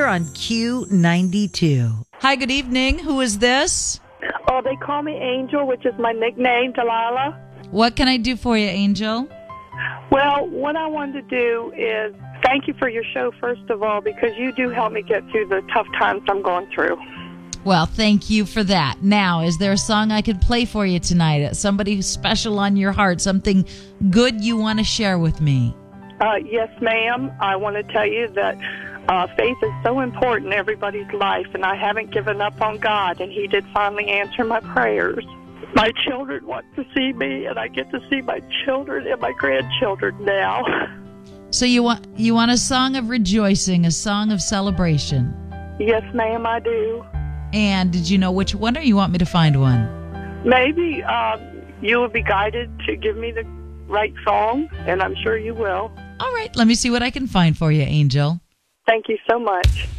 on Q92. Hi, good evening. Who is this? Oh, they call me Angel, which is my nickname, Delilah. What can I do for you, Angel? Well, what I wanted to do is thank you for your show, first of all, because you do help me get through the tough times I'm going through. Well, thank you for that. Now, is there a song I could play for you tonight? Somebody special on your heart, something good you want to share with me? Yes, ma'am. I want to tell you that faith is so important in everybody's life, and I haven't given up on God, and He did finally answer my prayers. My children want to see me, and I get to see my children and my grandchildren now. So you want a song of rejoicing, a song of celebration? Yes, ma'am, I do. And did you know which one, or you want me to find one? Maybe you will be guided to give me the right song, and I'm sure you will. All right, let me see what I can find for you, Angel. Thank you so much.